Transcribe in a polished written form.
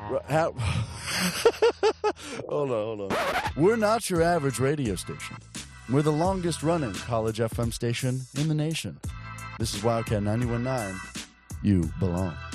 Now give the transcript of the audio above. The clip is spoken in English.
Hold on. We're not your average radio station. We're the longest running college FM station in the nation. This is Wildcat 91.9. You belong.